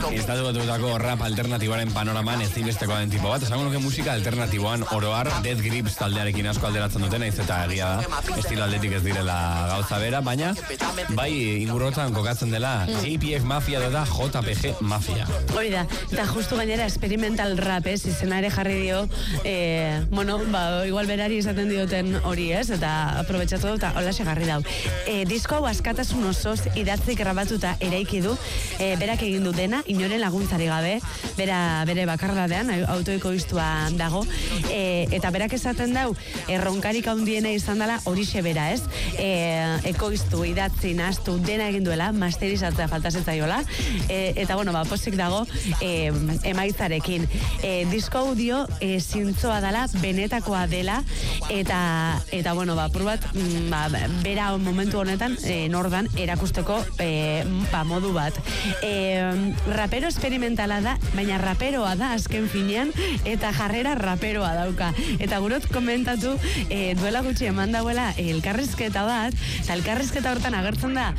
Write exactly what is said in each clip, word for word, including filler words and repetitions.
Estatu Batuetako rap alternatiboaren panoraman ezinbestekoa den tipo bat. Esango nuke musika alternatiboan oroar Death Grips taldearekin asko alderatzen duten, naiz eta egia da estilo aldetik ez direla gauza bera, baina bai ingurrotan kokatzen dela J P F Mafia da J P G Mafia. Hori da, eta justu gainera experimental rap, ez, izena ere jarri dio, eh, bueno, ba, igual berari esaten dioten hori, ez, eta aprobetxatu dut, eta hola segarri dau. E, disko hau askatasun osoz idatzi grabatuta eraiki du, e, berak egin du dena, inoren laguntzari gabe, bera, bere bakardadean, autoekoiztua dago, e, eta berak esaten dau, erronkarik handiena izan dela horixe bera, ez, e, ekoiztu, idatzi, nahaztu, dena egin duela, masterizatzea falta zitzaiola, e, eta bueno, ba, posik dago e, emaitzarekin. E, disko hau dio, e, zintzoa dela, benetakoa dela, eta, eta bueno, ba, purbat, ba, bera momentu honetan, e, nordan, erakusteko e, ba, modu bat. E, rapero experimentala da, baina raperoa da azken finean, eta jarrera raperoa dauka. Eta gurot komentatu, e, duela gutxi eman dauela e, elkarrizketa bat, eta elkarrizketa hortan agertzen da,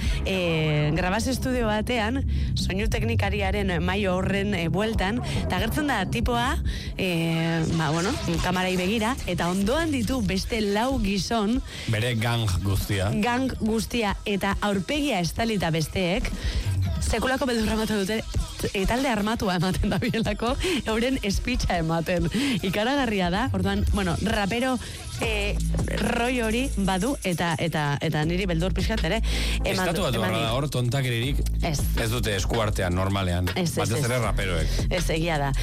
e, grabaz estudio batean, soinu teknikariaren maio horren e, bueltan, eta agertzen da tipoa, e, ba, bueno, kamarai begira, eta ondoan ditu beste lau gizon, bere gang guztia. Gang guztia, eta aurpegia estalita besteek, sekulako beldurra ematen dute, e, talde armatua ematen da bielako, euren espitxa ematen. Ikaragarria da, orduan, bueno, rapero e, roi hori badu, eta eta eta niri beldur pixkat ere. Estatu bat horra da hor, tontakeririk ez. ez dute eskuartean, normalean. Ez, batez ere raperoek. Ez, egia da.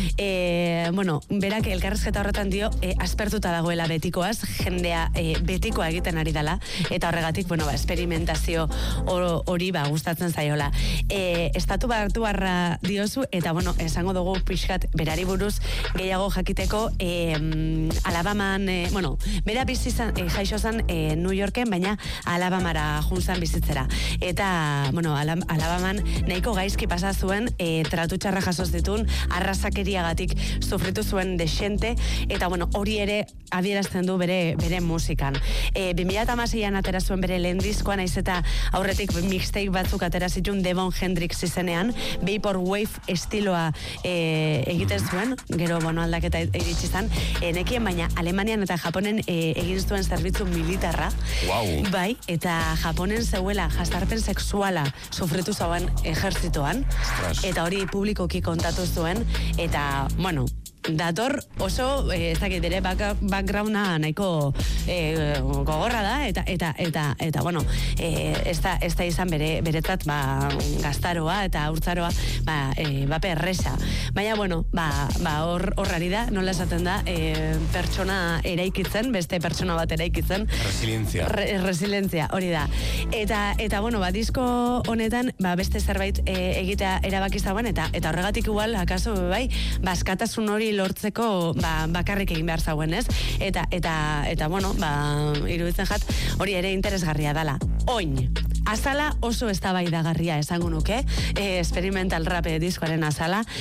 E, bueno, berak elkarrezketa horretan dio, e, aspertuta dagoela betikoaz, jendea e, betikoa egiten ari dela, eta horregatik, bueno, ba, experimentazio hori ba, gustatzen zaiola. E, estatu batu barra diozu, eta bueno, esango dugu pixkat berari buruz gehiago jakiteko, e, Alabaman, e, bueno, bera bizizan, e, jaixo zan e, New Yorken, baina Alabamara junzan bizitzera. Eta, bueno, Alabaman nahiko gaizki pasa zuen, e, tratutxarra jasoz ditun, arrazakeriagatik sufritu zuen desente, eta bueno, hori ere adierazten du bere bere musikan. E, bi mila hamaseian atera zuen bere lehen diskoa, naiz eta aurretik mixtape batzuk atera zituen Devon Hendrix izenean, Vaporwave estiloa e, egiten zuen, gero bono aldaketa iritsi zan, e, nekien baina Alemanian eta Japonen e, egin zuen zerbitzu militarra. Wow. Bai, eta Japonen zeuela jaztarpen sexuala sufritu zauen ejertzitoan, eta hori publikoki kontatu zuen, eta, bueno, dator oso, eh, ez dakit, ere backgrounda nahiko eh, gogorra da, eta, eta, eta, eta bueno, eh, ez, da, ez da izan bere, beretzat, ba, gaztaroa eta urtzaroa, ba, eh, bape erresa. Baina, bueno, ba, ba, hor, horrari da, nola esaten da, eh, pertsona eraikitzen, beste pertsona bat eraikitzen. Resilientzia. Re, resilientzia, hori da. Eta, eta bueno, ba, disko honetan, ba, beste zerbait eh, egitea erabaki zauen, eta, eta horregatik igual, akaso, bai, baskatasun hori lortzeko ba, bakarrik egin behar zauen, ez? Eta, eta, eta bueno, ba, iruditzen jat, hori ere interesgarria dala. Oin, azala oso eztabaidagarria esango nuke, e, experimental rap diskoaren azala,